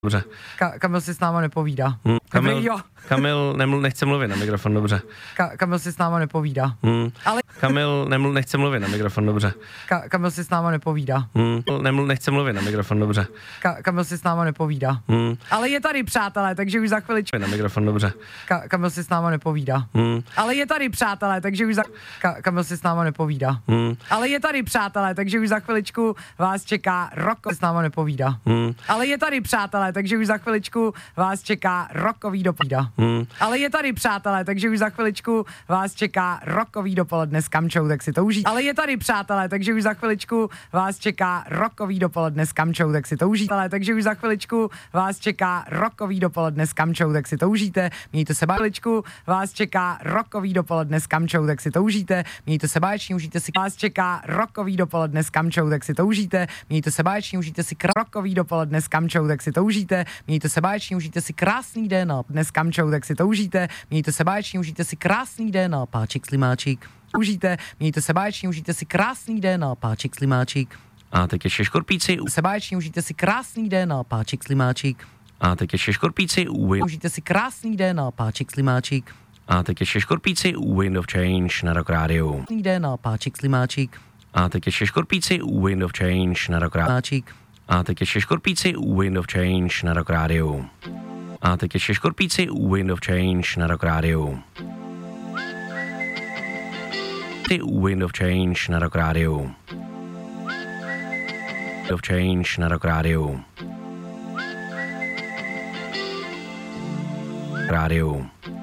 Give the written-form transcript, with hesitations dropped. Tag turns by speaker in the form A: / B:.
A: Dobře.
B: Kamil si s náma nepovídá.
A: Kamil nechce mluvit na mikrofon, dobře.
B: Kamil si s náma nepovídá.
A: Ale Kamil nechce mluvit na mikrofon, dobře.
B: Kamil si s náma nepovídá.
A: Nechce mluvit na mikrofon, dobře.
B: Kamil si s náma nepovídá. Ale je tady, přátelé, takže už za chviličku.
A: Na mikrofon, dobře.
B: Kamil si s náma nepovídá. Ale je tady, přátelé, takže už za Kamil si s náma nepovídá. Ale je tady, přátelé, takže už za chviličku vás čeká Roko s náma nepovídá. Ale je tady, přátelé, takže už za chviličku vás čeká rokový dopovídá. Ale je tady, přátelé, takže už za chviličku vás čeká rokový dopoledne s Kamčou, tak si to užijte. Ale je tady, přátelé, takže už za chviličku vás čeká rokový dopoledne s Kamčou, tak si to užijte. Takže už za chviličku vás čeká rokový dopoledne s Kamčou, tak si to užijte. Mějte se chviličku, vás čeká rokový dopoledne s Kamčou, tak si to užijte. Mějte se báječně, užijte si. Vás čeká rokový dopoledne s Kamčou, tak si to užijte. Mějte se báječně, užijte si rokový dopoledne s Kamčou, tak si to užijte. Mějte se báječně, užijte si krásný den a dnes Kamčou, tak si to užijte. Mějte se báječně, užijte si krásný den a páček slimáčik. Užijte, mějte se báječně, užijte si krásný den a páček slimáčik.
A: A teď ještě škorpíci.
B: Se báječně, užijte si krásný den a páček slimáčik.
A: A teď ještě škorpíci.
B: Užijte si krásný den a páček slimáčik.
A: A teď ještě škorpíci. Wind of Change na Rock Radio.
B: Krásný den a páček slimáčik.
A: A teď ještě škorpíci. Wind of Change na Rock Radio. A teď ještě škorpíci. Wind of Change na Rock Radio. A teď ještě škorpíci. Wind of Change na Rock Radio. Wind of Change na Rock Radio. Wind of Change na Rock Radio. Radio.